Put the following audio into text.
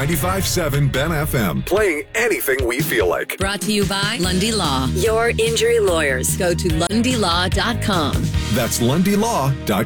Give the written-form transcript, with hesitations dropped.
95.7 Ben FM. Playing anything we feel like. Brought to you by Lundy Law. Your injury lawyers. Go to lundylaw.com. That's lundylaw.com.